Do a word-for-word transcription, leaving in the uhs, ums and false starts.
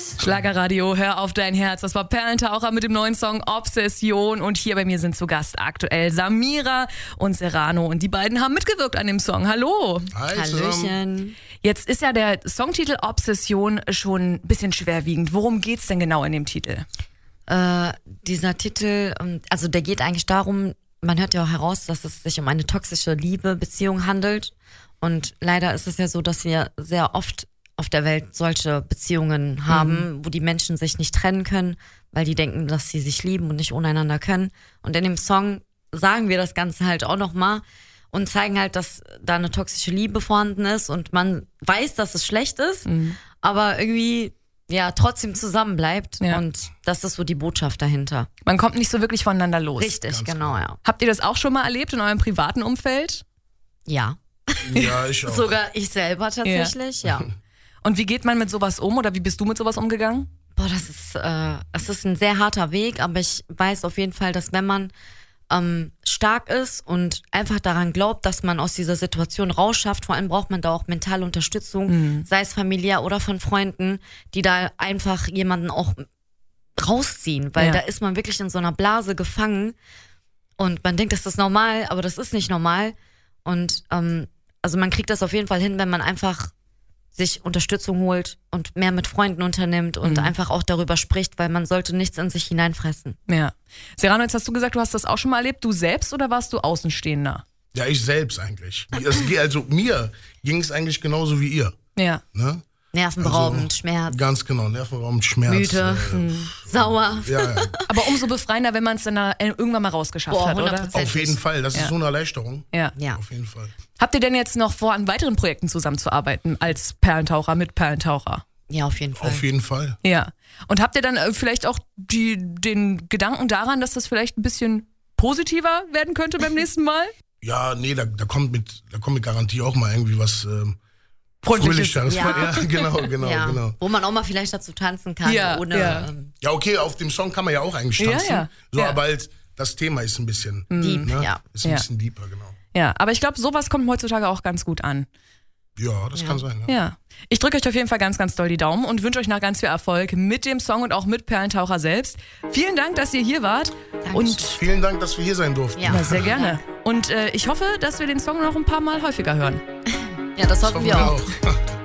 Schlagerradio, hör auf dein Herz. Das war Perlentaucher mit dem neuen Song Obsession. Und hier bei mir sind zu Gast aktuell Samira und Serrano. Und die beiden haben mitgewirkt an dem Song. Hallo. Hi, Hallöchen. Jetzt ist ja der Songtitel Obsession schon ein bisschen schwerwiegend. Worum geht's denn genau in dem Titel? Äh, dieser Titel, also der geht eigentlich darum, man hört ja auch heraus, dass es sich um eine toxische Liebe-Beziehung handelt. Und leider ist es ja so, dass wir sehr oft auf der Welt solche Beziehungen haben, mhm. wo die Menschen sich nicht trennen können, weil die denken, dass sie sich lieben und nicht ohne einander können. Und in dem Song sagen wir das Ganze halt auch nochmal und zeigen halt, dass da eine toxische Liebe vorhanden ist und man weiß, dass es schlecht ist, mhm. aber irgendwie ja trotzdem zusammen bleibt. Ja. Und das ist so die Botschaft dahinter. Man kommt nicht so wirklich voneinander los. Richtig, Ganz genau, klar. ja. Habt ihr das auch schon mal erlebt in eurem privaten Umfeld? Ja. Ja, ich auch. Sogar ich selber tatsächlich, ja. ja. Und wie geht man mit sowas um oder wie bist du mit sowas umgegangen? Boah, das ist, äh, das ist ein sehr harter Weg, aber ich weiß auf jeden Fall, dass wenn man ähm, stark ist und einfach daran glaubt, dass man aus dieser Situation rausschafft, vor allem braucht man da auch mentale Unterstützung, mhm. sei es familiär oder von Freunden, die da einfach jemanden auch rausziehen, weil ja. da ist man wirklich in so einer Blase gefangen und man denkt, das ist normal, aber das ist nicht normal und ähm, also man kriegt das auf jeden Fall hin, wenn man einfach sich Unterstützung holt und mehr mit Freunden unternimmt und mhm. einfach auch darüber spricht, weil man sollte nichts in sich hineinfressen. Ja. Serrano, jetzt hast du gesagt, du hast das auch schon mal erlebt. Du selbst oder warst du Außenstehender? Ja, ich selbst eigentlich. Also mir ging es eigentlich genauso wie ihr. Ja. Ne? Nervenberaubend, also, Schmerz. Ganz genau, nervenberaubend, Schmerz. Müde, äh, mhm. sauer. Ja, ja. Aber umso befreiender, wenn man es dann irgendwann mal rausgeschafft Boah, hat, oder? Auf jeden Fall, das ja. ist so eine Erleichterung. Ja. ja. Auf jeden Fall. Habt ihr denn jetzt noch vor, an weiteren Projekten zusammenzuarbeiten als Perlentaucher, mit Perlentaucher? Ja, auf jeden Fall. Auf jeden Fall. Ja. Und habt ihr dann äh, vielleicht auch die, den Gedanken daran, dass das vielleicht ein bisschen positiver werden könnte beim nächsten Mal? Ja, nee, da, da kommt mit, da kommt mit Garantie auch mal irgendwie was ähm, Freundliches. Fröhliches. Ja. ja, genau, genau, ja. genau. Wo man auch mal vielleicht dazu tanzen kann, Ja, ohne. ja. Ähm, Ja, okay, auf dem Song kann man ja auch eigentlich tanzen. Ja, ja. So, Ja. aber halt, das Thema ist ein bisschen Deep, ne? ja. Ist ein Ja. bisschen deeper, genau. Ja, aber ich glaube, sowas kommt heutzutage auch ganz gut an. Ja, das Ja. kann sein. Ja. Ja. Ich drücke euch auf jeden Fall ganz, ganz doll die Daumen und wünsche euch noch ganz viel Erfolg mit dem Song und auch mit Perlentaucher selbst. Vielen Dank, dass ihr hier wart. Dankeschön. Und Vielen Dank, dass wir hier sein durften. Ja. ja, sehr gerne. Und äh, ich hoffe, dass wir den Song noch ein paar Mal häufiger hören. ja, das Das hoffen wir auch. auch.